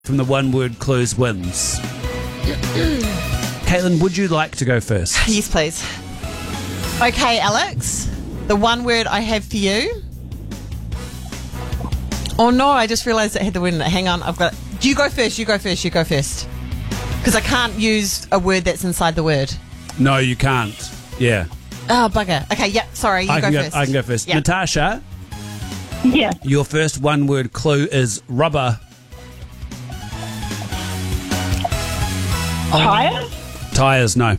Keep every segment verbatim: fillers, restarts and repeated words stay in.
from the one-word clues wins. Caitlin, would you like to go first? Yes, please. Okay, Alex, the one word I have for you. Oh, no, I just realised it had the word in it. Hang on, I've got it. You go first, you go first, you go first. Because I can't use a word that's inside the word. No, you can't. Yeah. Oh, bugger. Okay, yep, sorry, you I go can go, first. I can go first. Yep. Natasha, Yeah. your first one-word clue is rubber. Tires? Tyres, no.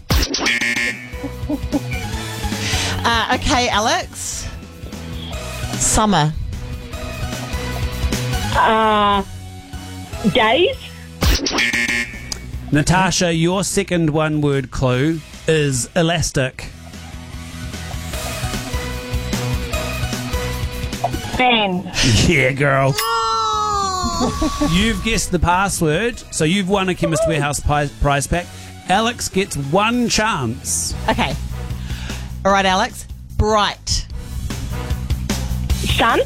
Uh, okay, Alex. Summer. Uh, days? Natasha, your second one-word clue is elastic. Fan. Yeah, girl. You've guessed the password, so you've won a Chemist Warehouse pi- prize pack. Alex gets one chance. Okay. All right, Alex. Bright. Sun?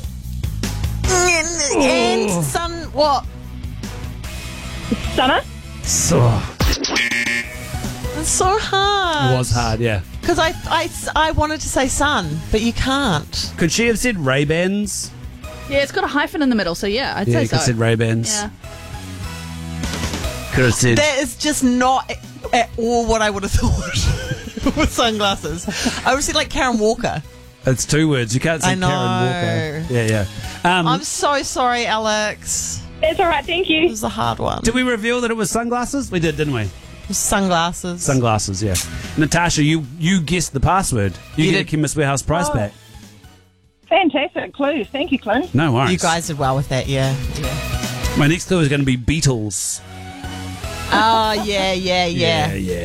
And sun, what? Summer? So, It's so hard. it was hard, yeah. Because I, I, I wanted to say sun, but you can't. Could she have said Ray-Bans? Yeah, it's got a hyphen in the middle, so yeah, I'd Yeah, say you so. could have said Ray-Bans. Yeah. Could have said... That is just not at all what I would have thought with sunglasses. I would have said like Karen Walker. It's two words. You can't say I know. Karen Walker. Yeah, yeah. Um, I'm so sorry, Alex. That's all right, thank It you. was a hard one. did we reveal that it was sunglasses? We did, didn't we? Sunglasses. Sunglasses, yeah. Natasha, you, you guessed the password. You, You get did. a Chemist Warehouse prize Oh. pack. Fantastic clues. Thank you, Clue. No worries. You guys did well with that, yeah. yeah. My next clue is going to be Beatles. Oh, yeah, yeah, yeah. yeah.